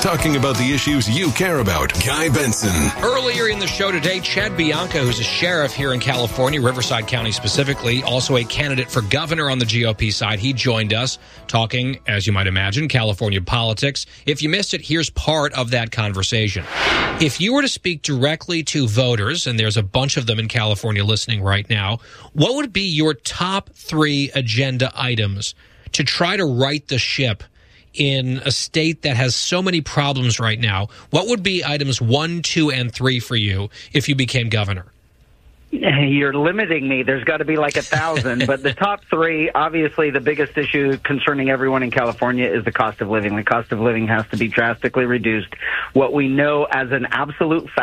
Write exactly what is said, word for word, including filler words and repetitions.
talking about the issues you care about. Guy Benson. Earlier in the show today, Chad Bianca, who's a sheriff here in California, Riverside County specifically, also a candidate for governor on the G O P side. He joined us talking, as you might imagine, California politics. If you missed it, here's part of that conversation. If you were to speak directly to voters, and there's a bunch of them in California listening right now, what would be your top three agenda items to try to right the ship in a state that has so many problems right now? What would be items one, two, and three for you if you became governor? You're limiting me. There's got to be like a thousand. But the top three, obviously the biggest issue concerning everyone in California is the cost of living. The cost of living has to be drastically reduced. What we know as an absolute fact